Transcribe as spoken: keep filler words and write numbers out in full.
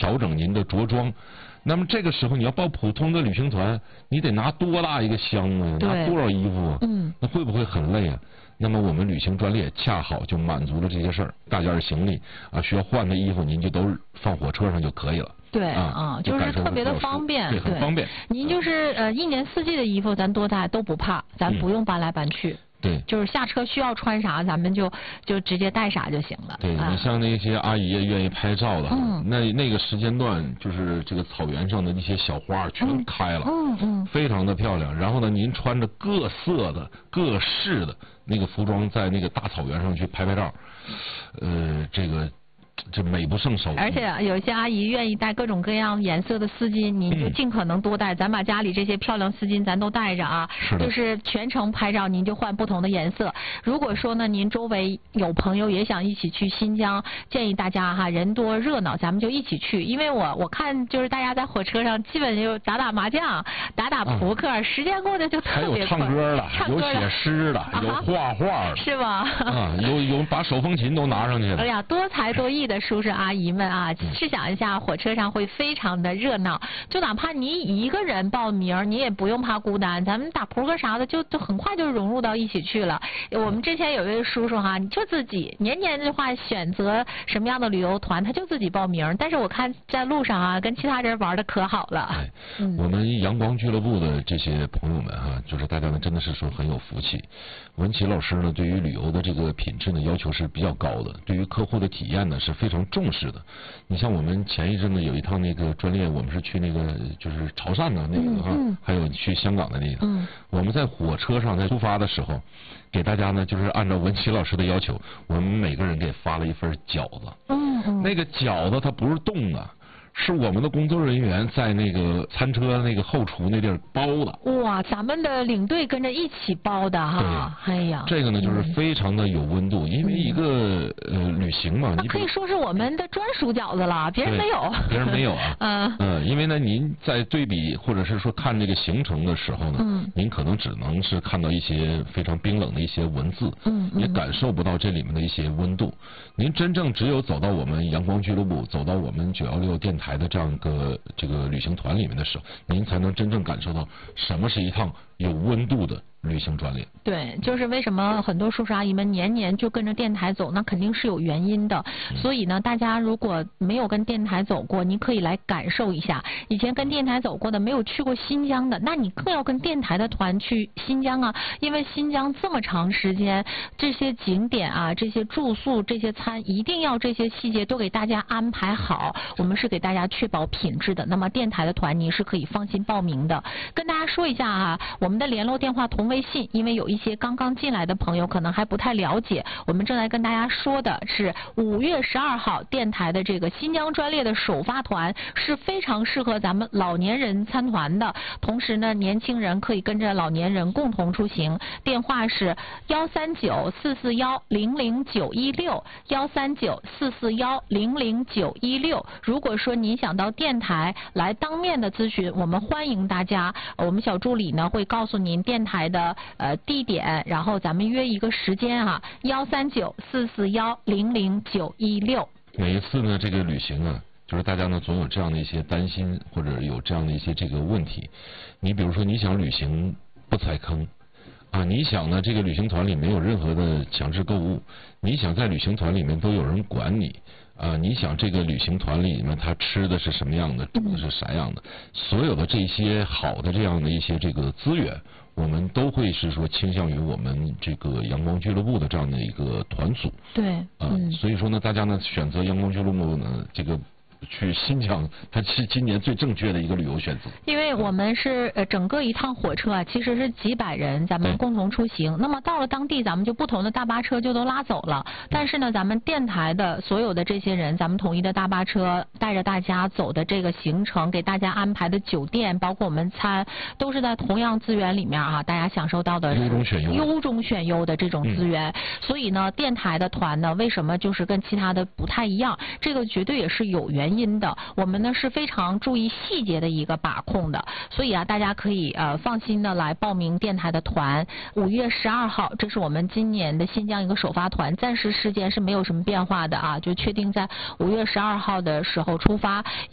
调整您的着装。那么这个时候你要报普通的旅行团，你得拿多大一个箱啊？拿多少衣服啊？嗯，那会不会很累啊？那么我们旅行专列恰好就满足了这些事儿，大件行李啊需要换的衣服，您就都放火车上就可以了。 对啊， 啊，就是特别的方便， 对，很方便。 您就是呃一年四季的衣服咱多带都不怕，咱不用搬来搬去。嗯对， 就是下车需要穿啥，咱们就就直接带啥就行了。 对、啊、你像那些阿姨愿意拍照的， 嗯、 那那个时间段，就是这个草原上的那些小花全开了， 嗯嗯， 非常的漂亮。然后呢，您穿着各色的、各式的那个服装，在那个大草原上去拍拍照，呃，这个。这美不胜收， 而且有些阿姨愿意带各种各样颜色的丝巾，您就尽可能多带。嗯、咱把家里这些漂亮丝巾咱都带着啊， 是的， 就是全程拍照，您就换不同的颜色。如果说呢，您周围有朋友也想一起去新疆，建议大家哈，人多热闹，咱们就一起去。因为我我看就是大家在火车上基本就打打麻将、打打扑克，嗯、时间过得就特别快。 还有唱歌的， 有写诗的，有画画的， 是吧？ 啊，有有把手风琴都拿上去了。 哎呀，多才多艺的叔叔阿姨们啊，试想一下，火车上会非常的热闹。就哪怕你一个人报名，你也不用怕孤单，咱们打扑克啥的，就就很快就融入到一起去了。我们之前有一位叔叔哈，你就自己年年的话选择什么样的旅游团，他就自己报名。但是我看在路上啊，跟其他人玩的可好了。 哎，嗯、我们阳光俱乐部的这些朋友们哈、啊，就是大家呢真的是说很有福气。文琪老师呢，对于旅游的这个品质呢要求是比较高的，对于客户的体验呢是非常重视的。你像我们前一阵子有一趟那个专列，我们是去那个就是潮汕的那个哈、嗯嗯，还有去香港的那个。嗯。我们在火车上在出发的时候，给大家呢就是按照文琪老师的要求，我们每个人给发了一份饺子。嗯嗯。那个饺子它不是冻的。是我们的工作人员在那个餐车那个后厨那地儿包的。 哇，咱们的领队跟着一起包的哈。哎呀， 这个呢就是非常的有温度，嗯、因为一个呃旅行嘛， 那可以说是我们的专属饺子了，别人没有。 别人没有啊。嗯嗯，因为呢，您在对比或者是说看这个行程的时候呢，嗯，您可能只能是看到一些非常冰冷的一些文字，嗯，也感受不到这里面的一些温度。您真正只有走到我们阳光俱乐部，走到我们九幺六电台台的这样一个这个旅行团里面的时候，您才能真正感受到什么是一趟有温度的旅行专列。 对，就是为什么很多叔叔阿姨们年年就跟着电台走，那肯定是有原因的。嗯、所以呢，大家如果没有跟电台走过，你可以来感受一下。以前跟电台走过的，没有去过新疆的，那你更要跟电台的团去新疆啊，因为新疆这么长时间，这些景点啊、这些住宿、这些餐，一定要这些细节都给大家安排好。我们是给大家确保品质的。那么电台的团你是可以放心报名的。跟大家说一下啊，我们的联络电话同微信，因为有一些刚刚进来的朋友可能还不太了解，我们正在跟大家说的是五月十二号电台的这个新疆专列的首发团是非常适合咱们老年人参团的，同时呢，年轻人可以跟着老年人共同出行。电话是幺三九四四幺零零九一六幺三九四四幺零零九一六。如果说您想到电台来当面的咨询，我们欢迎大家，我们小助理呢会告诉您电台的呃地点，然后咱们约一个时间啊，幺三九四四幺零零九一六。 每一次呢，这个旅行啊，就是大家呢总有这样的一些担心，或者有这样的一些这个问题。你比如说，你想旅行不踩坑啊，你想呢这个旅行团里没有任何的强制购物，你想在旅行团里面都有人管你。啊，你想这个旅行团里面他吃的是什么样的，住的是啥样的，所有的这些好的这样的一些这个资源，我们都会是说倾向于我们这个阳光俱乐部的这样的一个团组。 对， 啊，嗯、所以说呢，大家呢选择阳光俱乐部呢，这个去新疆，它是今年最正确的一个旅游选择。 因为我们是呃整个一趟火车啊，其实是几百人，咱们共同出行。那么到了当地，咱们就不同的大巴车就都拉走了。但是呢，咱们电台的所有的这些人，咱们统一的大巴车带着大家走的这个行程，给大家安排的酒店，包括我们餐，都是在同样资源里面啊，大家享受到的优中选优、 优中选优的这种资源。嗯、所以呢，电台的团呢，为什么就是跟其他的不太一样？这个绝对也是有原因。因的，我们呢是非常注意细节的一个把控的，所以啊，大家可以呃放心的来报名电台的团。五月十二号，这是我们今年的新疆一个首发团，暂时时间是没有什么变化的啊，就确定在五月十二号的时候出发。